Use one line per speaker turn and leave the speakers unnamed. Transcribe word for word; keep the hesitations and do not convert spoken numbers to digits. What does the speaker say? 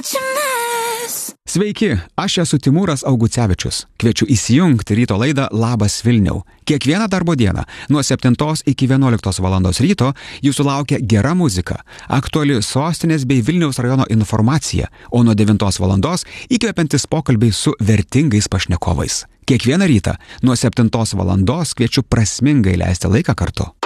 Sveiki, aš esu Timūras Augucevičius. Kviečiu įsijungti ryto laidą Labas Vilniau. Kiekvieną darbo dieną nuo septintos iki vienuoliktos valandos ryto jūsų laukia gera muzika, aktuali sostinės bei Vilniaus rajono informacija, o nuo devintos valandos įkvepiantis pokalbiai su vertingais pašnekovais. Kiekvieną rytą nuo septintos valandos kviečiu prasmingai leisti laiką kartu.